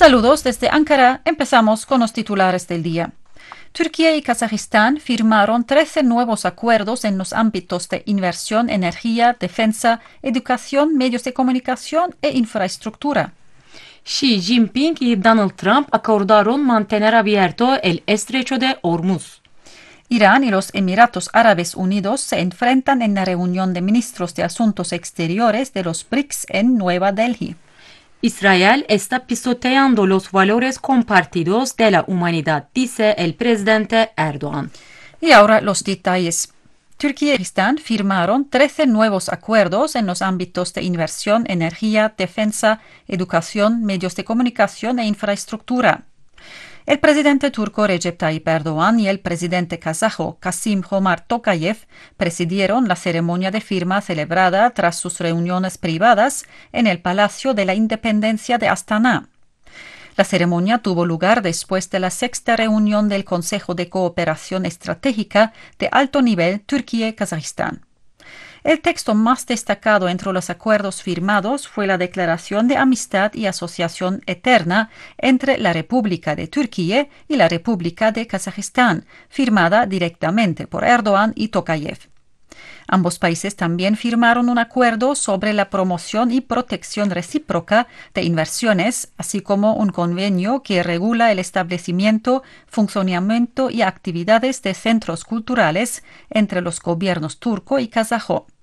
Saludos desde Ankara. Empezamos con los titulares del día. Turquía y Kazajistán firmaron 13 nuevos acuerdos en los ámbitos de inversión, energía, defensa, educación, medios de comunicación e infraestructura. Xi Jinping y Donald Trump acordaron mantener abierto el estrecho de Hormuz. Irán y los Emiratos Árabes Unidos se enfrentan en la reunión de ministros de Asuntos Exteriores de los BRICS en Nueva Delhi. Israel está pisoteando los valores compartidos de la humanidad, dice el presidente Erdogan. Y ahora los detalles. Turquía y Kazajistán firmaron 13 nuevos acuerdos en los ámbitos de inversión, energía, defensa, educación, medios de comunicación e infraestructura. El presidente turco Recep Tayyip Erdogan y el presidente kazajo Kassym-Jomart Tokayev presidieron la ceremonia de firma celebrada tras sus reuniones privadas en el Palacio de la Independencia de Astana. La ceremonia tuvo lugar después de la sexta reunión del Consejo de Cooperación Estratégica de alto nivel Turquía-Kazajistán. El texto más destacado entre los acuerdos firmados fue la Declaración de Amistad y Asociación Eterna entre la República de Turquía y la República de Kazajistán, firmada directamente por Erdogan y Tokayev. Ambos países también firmaron un acuerdo sobre la promoción y protección recíproca de inversiones, así como un convenio que regula el establecimiento, funcionamiento y actividades de centros culturales entre los gobiernos turco y kazajo.